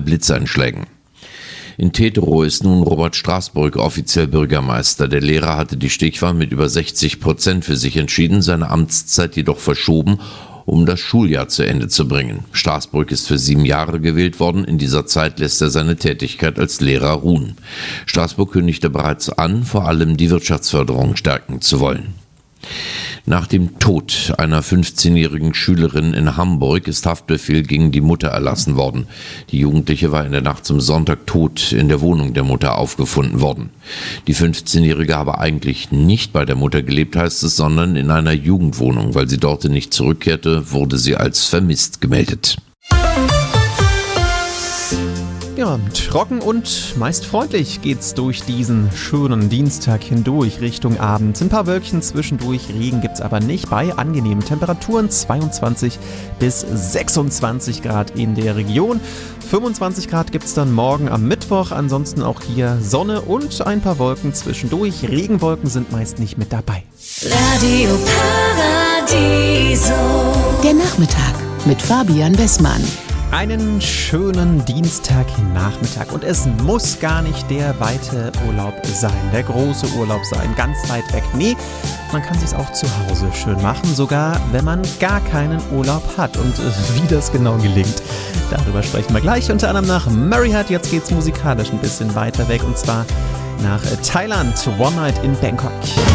Blitzeinschlägen. In Teterow ist nun Robert Straßburg offiziell Bürgermeister. Der Lehrer hatte die Stichwahl mit über 60% für sich entschieden, seine Amtszeit jedoch verschoben, um das Schuljahr zu Ende zu bringen. Straßburg ist für 7 Jahre gewählt worden. In dieser Zeit lässt er seine Tätigkeit als Lehrer ruhen. Straßburg kündigte bereits an, vor allem die Wirtschaftsförderung stärken zu wollen. Nach dem Tod einer 15-jährigen Schülerin in Hamburg ist Haftbefehl gegen die Mutter erlassen worden. Die Jugendliche war in der Nacht zum Sonntag tot in der Wohnung der Mutter aufgefunden worden. Die 15-Jährige habe eigentlich nicht bei der Mutter gelebt, heißt es, sondern in einer Jugendwohnung. Weil sie dort nicht zurückkehrte, wurde sie als vermisst gemeldet. Ja, trocken und meist freundlich geht's durch diesen schönen Dienstag hindurch Richtung Abend. Ein paar Wölkchen zwischendurch, Regen gibt's aber nicht, bei angenehmen Temperaturen 22 bis 26 Grad in der Region. 25 Grad gibt's dann morgen am Mittwoch, ansonsten auch hier Sonne und ein paar Wolken zwischendurch. Regenwolken sind meist nicht mit dabei. Radio Paradiso. Der Nachmittag mit Fabian Wessmann. Einen schönen Dienstagnachmittag und es muss gar nicht der weite Urlaub sein, der große Urlaub sein, ganz weit weg. Nee, man kann sich's auch zu Hause schön machen, sogar wenn man gar keinen Urlaub hat. Und wie das genau gelingt, darüber sprechen wir gleich, unter anderem nach Murray. Jetzt geht's musikalisch ein bisschen weiter weg und zwar nach Thailand, One Night in Bangkok.